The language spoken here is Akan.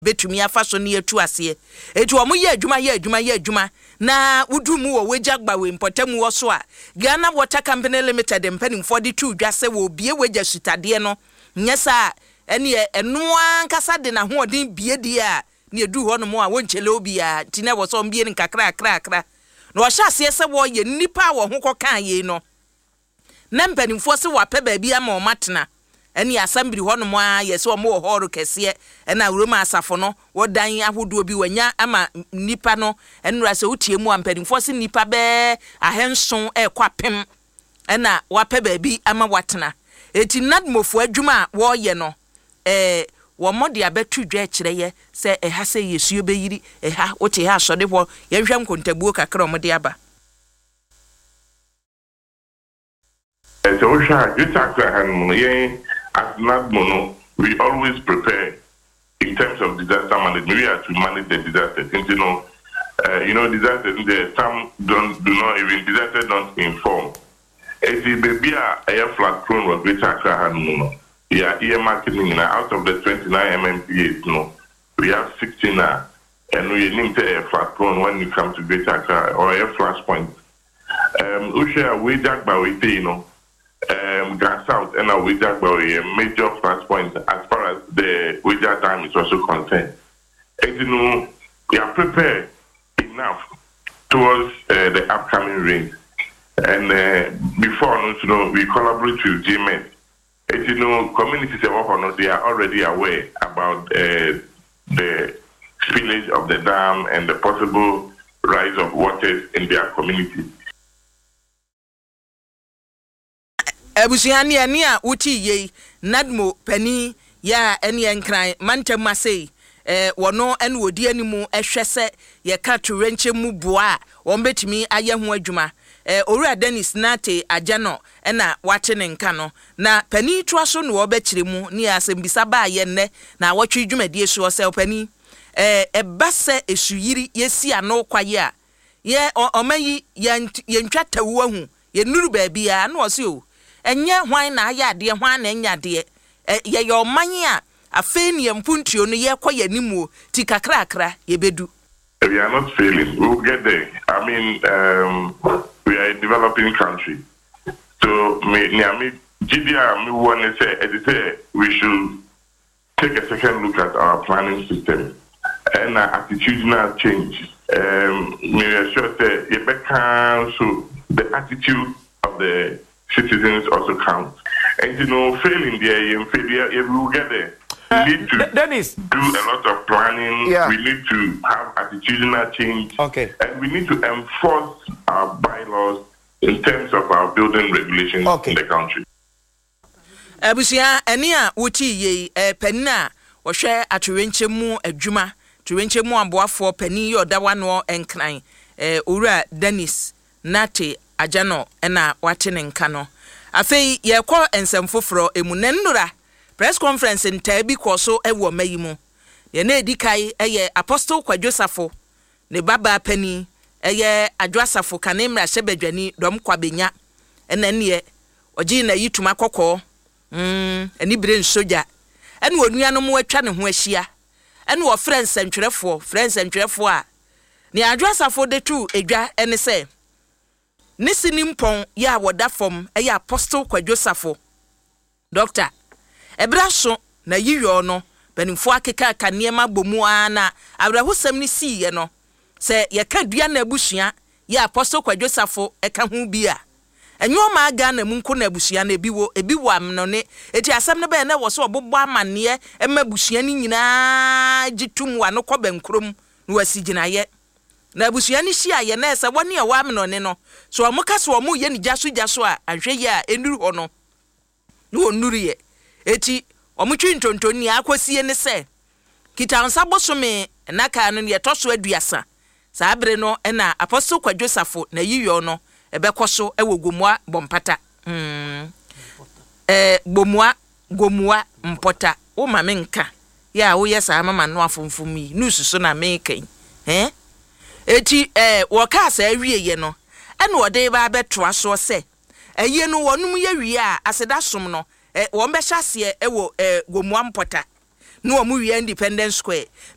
betumi afa so ne etu ase etu omo ye adwuma na wudumu wo wejagba we importamu wo so a Ghana Water Company Limited mpanimfo de tu dwase wo bie weja sutade no nyesa ene enoa nkasa de na hoodin bie die a ne edu ho no mo a wonchele obi a tine wo so mbie nkakra no hya ase se wo ye nipa wo ho kokan ye no na mpanimfo se wape ba bia ma o matena ene asambiri ho no mo a ye se o mo horo kese ena Roma asafo no wodan ahodo bi wanya ama nipa no enura se utie mu ampanimfo se nipa be ahenson kwapem ena wape ba bi ama watena eti nadmofo adwuma wo ye no wo mode abetu dwa kire ye se ha se yesuo be yiri ha wote ha sode ho ye hwam kontabuo kakra mode aba so you talk as NADMO, we always prepare in terms of disaster management. We have to manage the disaster. Since disasters, some do not even disaster don't inform. If the baby a flood prone or Greater Accra, earmarking out of the 29 MMPAs, we have 16 now, and we need a flood prone when you come to Greater Accra or a flash point. We share way jack by way, Gas South and our wager by a major flash point as far as the wager time is also concerned. As you know, we are prepared enough towards the upcoming rain. And before, we collaborate with GMS. As you know, communities they are already aware about the spillage of the dam and the possible rise of waters in their community. Ebusiani ania uti ye nadmo pani ya eni enkran mantema sei wono ene wodi animu ehwese ye ka turenche mu boa won betimi aye ho adwuma Owura Dennis Nate Ajano ena wate ne nka no na pani to aso no obekire mu ne asembisa ba ye nne na wotwe dwumadie so se pani ebase esuyiri yesi ano kwaye a ye omayi ye ntwa tawu ahu ye nuru ba bia na wose o enye hwan na ayade hwan na enyade ye yoman a afa ni mpuntuo no ye koye nimu ti kakrakra ye bedu. We are not failing. We will get there. I mean, we are a developing country. So we should take a second look at our planning system and our attitudinal change. We are sure that so the attitude of the citizens also counts. And failing there, failure, we will get there. We need to Dennis, do a lot of planning. Yeah. We need to have attitudinal change. Okay. And we need to enforce our bylaws in terms of our building regulations in the country. Abusia enia wuti ye penna wo hwe atorenche mu adwuma torenche mu aboafo pani yo dawa no enkran Owura Dennis Nate Ajano ena wate ne nka no afei ye kɔ ensemfoforo emunenura press conference nta bi kɔ ewo mayimu ye na edikai eye Apostle Kwadwosafo ne baba pani eye Adwasafo kanemra hyebadwani dom kwabenya ena ne ogi na yituma kokɔ eni brain soja ene onuanom watwa ne ho ahia ene wo friends antwerefo a ne Adwasafo de tu edwa ene se nisi nimpon ya woda fom eye Apostle Kwadwosafo doctor ebraso na yiyo no benimfo akeka kanema bomu ana abrahusam ni siye no se ye kadua na abusua ya Apostle Kwadwosafo eka ho bi a enyo ma aga na munko na abusua na ebiwo amnone eti asem ne be na wo so obobbo amane emabusua ni nyina gitum wa no kobenkrom no wasiginaye na abusua ni hia ye na ese woni e wa amnone no so omuka so omu ye ni jaso a ahwe ye a enuru ho no onuru ye eti omutwi ntontoni akosie ne se kitansa bosome na ka no ye toso aduasa saabre no na Apostle Kwadwosafo na yiyo no ebekoso ewogomua bompata gomua mpota wo mame nka ya wo yesa mama no afomfomi nususo na mekan eti wo ka sa awie ye no ene wo de ba betoa so se eye no wonum ye wie a aseda som no wo mbehya se ewo gomua mpota no wo mu wie Independence Square